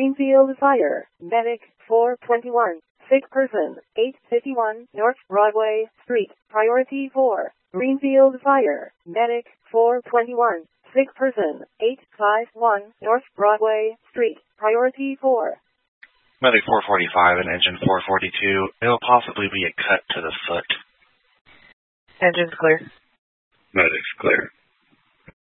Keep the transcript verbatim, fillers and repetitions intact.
Greenfield Fire. Medic four twenty-one. Sick person, eight fifty-one North Broadway Street. Priority four. Greenfield Fire. Medic four twenty-one. Sick person, eight fifty-one North Broadway Street. Priority four. Medic four forty-five and engine four forty-two. It'll possibly be a cut to the foot. Engine's clear. Medic's clear.